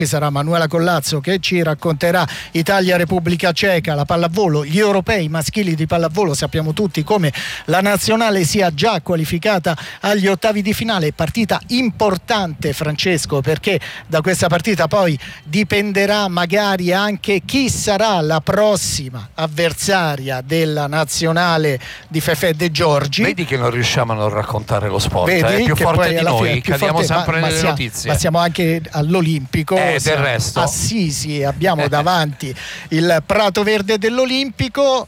Sarà Manuela Collazzo che ci racconterà Italia-Repubblica Ceca, la pallavolo, gli europei maschili di pallavolo. Sappiamo tutti come la nazionale sia già qualificata agli ottavi di finale. Partita importante, Francesco, perché da questa partita poi dipenderà magari anche chi sarà la prossima avversaria della nazionale di Fefè De Giorgi. Vedi che non riusciamo a non raccontare lo sport, Vedi è più che forte poi di noi, cadiamo sempre nelle notizie. notizie. Ma siamo anche all'Olimpico. Del resto Assisi, abbiamo davanti il prato verde dell'Olimpico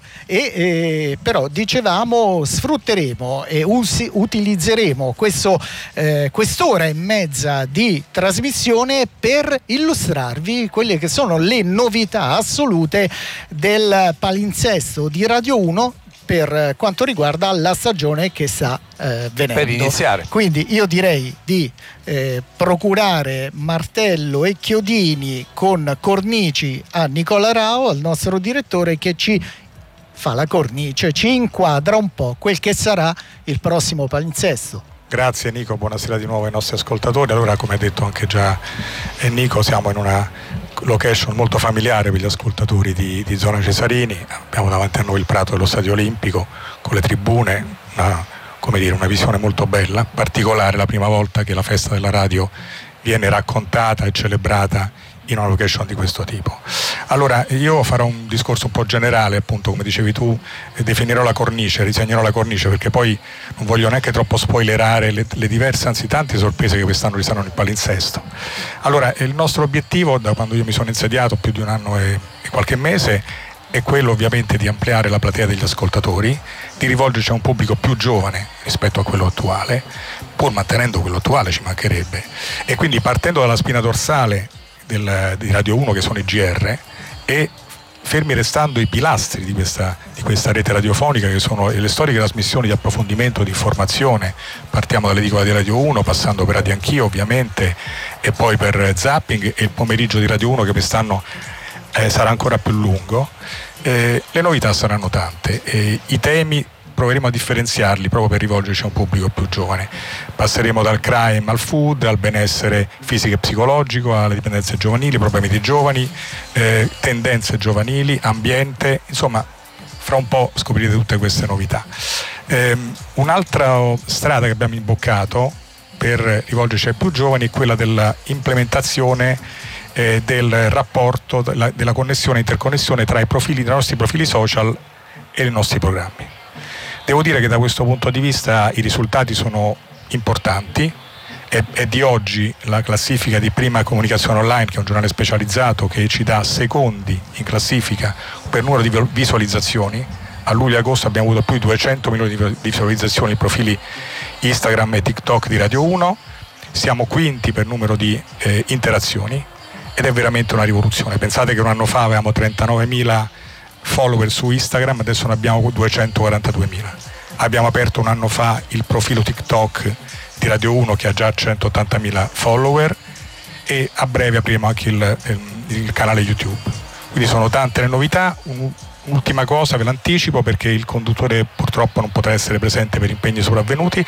e però dicevamo sfrutteremo e utilizzeremo quest'ora e mezza di trasmissione per illustrarvi quelle che sono le novità assolute del palinsesto di Radio 1 per quanto riguarda la stagione che sta venendo. Per iniziare. Quindi io direi di procurare martello e chiodini con cornici a Nicola Rao, al nostro direttore, che ci fa la cornice, ci inquadra un po' quel che sarà il prossimo palinsesto. Grazie Nico, buonasera di nuovo ai nostri ascoltatori. Allora, come ha detto anche già Nico, siamo in una location molto familiare per gli ascoltatori di zona Cesarini. Abbiamo davanti a noi il prato dello Stadio Olimpico con le tribune, una visione molto bella, particolare, la prima volta che la festa della radio viene raccontata e celebrata in una location di questo tipo. Allora, io farò un discorso un po' generale, appunto, come dicevi tu, definirò la cornice, disegnerò la cornice, perché poi non voglio neanche troppo spoilerare le diverse, anzi tante sorprese che quest'anno ci saranno nel palinsesto. Allora, il nostro obiettivo, da quando io mi sono insediato, più di un anno e qualche mese, è quello ovviamente di ampliare la platea degli ascoltatori, di rivolgerci a un pubblico più giovane rispetto a quello attuale, pur mantenendo quello attuale, ci mancherebbe. E quindi, partendo dalla spina dorsale di Radio 1, che sono i GR, e fermi restando i pilastri di questa rete radiofonica, che sono le storiche trasmissioni di approfondimento, di informazione. Partiamo dall'edicola di Radio 1, passando per Radio Anch'io ovviamente, e poi per Zapping, e il pomeriggio di Radio 1 che quest'anno sarà ancora più lungo. Le novità saranno tante, i temi proveremo a differenziarli proprio per rivolgerci a un pubblico più giovane. Passeremo dal crime al food, al benessere fisico e psicologico, alle dipendenze giovanili, problemi dei giovani, tendenze giovanili, ambiente, insomma, fra un po' scoprirete tutte queste novità. Un'altra strada che abbiamo imboccato per rivolgerci ai più giovani è quella della implementazione del rapporto, della connessione, interconnessione tra i nostri profili social e i nostri programmi. Devo dire che da questo punto di vista i risultati sono importanti. È di oggi la classifica di Prima Comunicazione Online, che è un giornale specializzato che ci dà secondi in classifica per numero di visualizzazioni. A luglio e agosto abbiamo avuto più di 200 milioni di visualizzazioni nei profili Instagram e TikTok di Radio 1. Siamo quinti per numero di interazioni, ed è veramente una rivoluzione. Pensate che un anno fa avevamo 39.000 follower su Instagram, adesso ne abbiamo 242.000. Abbiamo aperto un anno fa il profilo TikTok di Radio 1 che ha già 180.000 follower, e a breve apriremo anche il canale YouTube. Quindi sono tante le novità. Un'ultima cosa ve l'anticipo, perché il conduttore purtroppo non potrà essere presente per impegni sopravvenuti.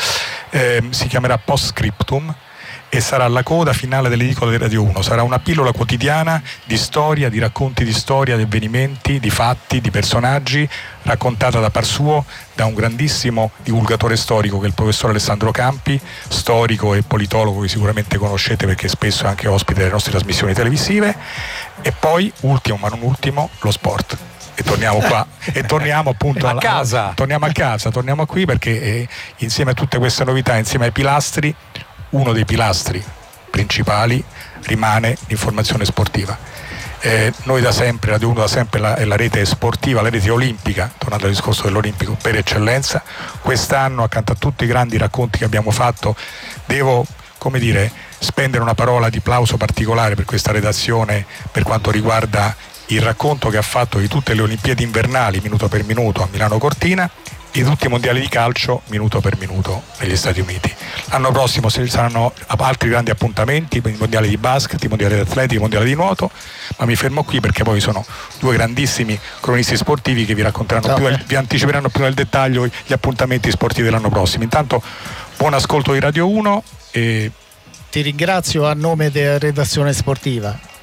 Si chiamerà Post Scriptum e sarà la coda finale dell'edicola di Radio 1. Sarà una pillola quotidiana di storia, di racconti di storia, di avvenimenti, di fatti, di personaggi, raccontata da par suo da un grandissimo divulgatore storico, che è il professor Alessandro Campi, storico e politologo che sicuramente conoscete perché spesso è anche ospite delle nostre trasmissioni televisive. E poi, ultimo ma non ultimo, lo sport. E torniamo qua, e torniamo appunto a casa. Torniamo qui perché insieme a tutte queste novità, insieme ai pilastri, uno dei pilastri principali rimane l'informazione sportiva. Noi da sempre, Radio 1 da sempre è la rete sportiva, la rete olimpica, tornando al discorso dell'Olimpico, per eccellenza. Quest'anno, accanto a tutti i grandi racconti che abbiamo fatto, devo, spendere una parola di plauso particolare per questa redazione per quanto riguarda il racconto che ha fatto di tutte le Olimpiadi invernali minuto per minuto a Milano Cortina e di tutti i mondiali di calcio minuto per minuto negli Stati Uniti. L'anno prossimo ci saranno altri grandi appuntamenti, i mondiali di basket, i mondiali di atletica, i mondiali di nuoto, ma mi fermo qui perché poi sono due grandissimi cronisti sportivi che vi racconteranno vi anticiperanno più nel dettaglio gli appuntamenti sportivi dell'anno prossimo. Intanto buon ascolto di Radio 1 e ti ringrazio a nome della redazione sportiva.